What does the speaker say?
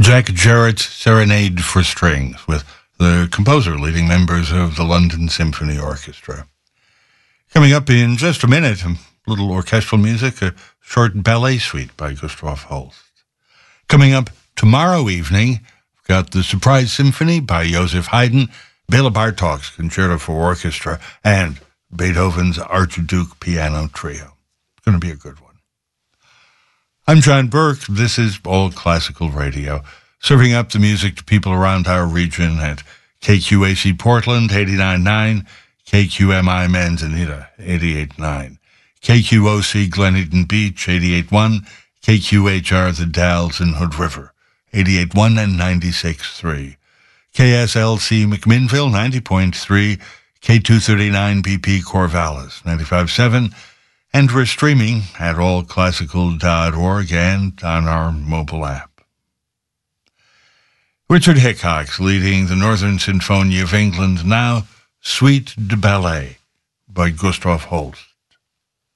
Jack Jarrett's Serenade for Strings, with the composer leading members of the London Symphony Orchestra. Coming up in just a minute, a little orchestral music, a short ballet suite by Gustav Holst. Coming up tomorrow evening, we've got the Surprise Symphony by Joseph Haydn, Bela Bartok's Concerto for Orchestra, and Beethoven's Archduke Piano Trio. It's going to be a good one. I'm John Burke. This is All Classical Radio, serving up the music to people around our region at KQAC Portland, 89.9, KQMI Manzanita, 88.9, KQOC Glen Eden Beach, 88.1, KQHR The Dalles in Hood River, 88.1 and 96.3, KSLC McMinnville, 90.3, K239 BP Corvallis, 95.7, and we're streaming at allclassical.org and on our mobile app. Richard Hickox leading the Northern Sinfonia of England, now Suite de Ballet by Gustav Holst.